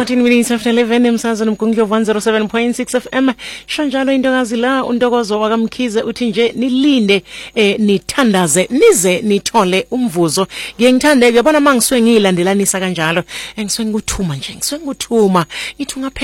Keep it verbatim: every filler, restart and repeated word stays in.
fourteen minutes after eleven emsazweni mgungyo one oh seven point six F M. Shanjalo intokazi la untokozo wakamkhize uthi nje nilinde eh, nithandaze nize nithole umvuzo. Ngiyengithande ke bona mangiswe ngilandelanisa kanjalo. Engiswe ngikuthuma nje ngiswe ngikuthuma ngithi ungaphela